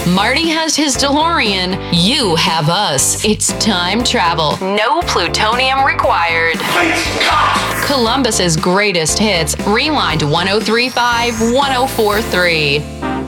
Marty has his DeLorean. You have us. It's time travel. No plutonium required. Columbus's greatest hits. Rewind 1035 1043.